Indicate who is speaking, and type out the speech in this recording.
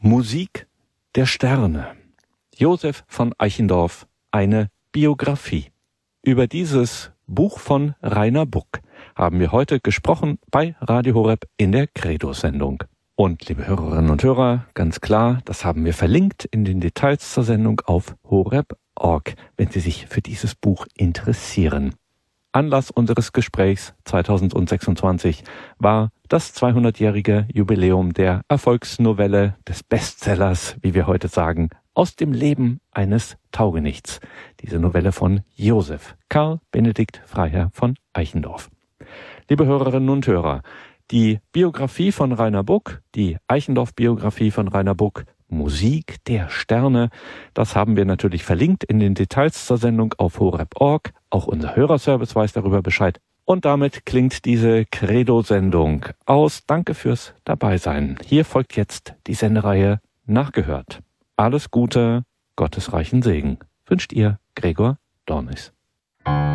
Speaker 1: Musik der Sterne. Josef von Eichendorff, eine Biografie. Über dieses Buch von Rainer Buck haben wir heute gesprochen bei Radio Horeb in der Credo-Sendung. Und liebe Hörerinnen und Hörer, ganz klar, das haben wir verlinkt in den Details zur Sendung auf horeb.org, wenn Sie sich für dieses Buch interessieren. Anlass unseres Gesprächs 2026 war das 200-jährige Jubiläum der Erfolgsnovelle, des Bestsellers, wie wir heute sagen, aus dem Leben eines Taugenichts. Diese Novelle von Josef Karl Benedikt Freiherr von Eichendorff. Liebe Hörerinnen und Hörer, die Biografie von Rainer Buck, die Eichendorff-Biografie von Rainer Buck, Musik der Sterne, das haben wir natürlich verlinkt in den Details zur Sendung auf horeb.org. Auch unser Hörerservice weiß darüber Bescheid. Und damit klingt diese Credo-Sendung aus. Danke fürs Dabeisein. Hier folgt jetzt die Sendereihe Nachgehört. Alles Gute, gottesreichen Segen wünscht ihr Gregor Dornis.